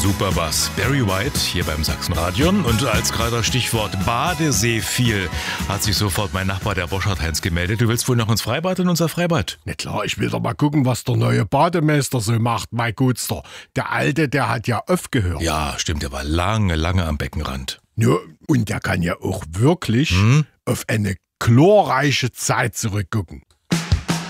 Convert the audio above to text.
Super Bass. Barry White hier beim Sachsenradio. Und als gerade das Stichwort Badesee fiel, hat sich sofort mein Nachbar, der Boschert-Heinz, gemeldet. Du willst wohl noch ins Freibad, in unser Freibad? Na klar, ich will doch mal gucken, was der neue Bademeister so macht, mein Gutster. Der Alte, der hat ja aufgehört. Ja, stimmt, der war lange am Beckenrand. Ja, und der kann ja auch wirklich auf eine glorreiche Zeit zurückgucken.